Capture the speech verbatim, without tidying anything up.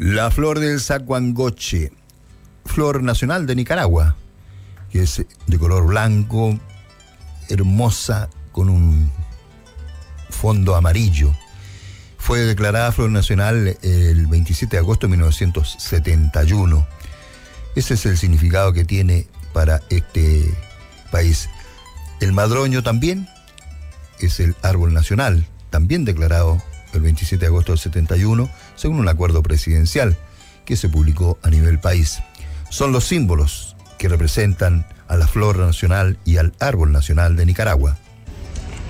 La flor del zacuangoche, flor nacional de Nicaragua, que es de color blanco, hermosa, con un fondo amarillo. Fue declarada flor nacional el veintisiete de agosto de mil novecientos setenta y uno. Ese es el significado que tiene para este país. El madroño también es el árbol nacional, también declarado el veintisiete de agosto del setenta y uno, según un acuerdo presidencial que se publicó a nivel país. Son los símbolos que representan a la flor nacional y al árbol nacional de Nicaragua.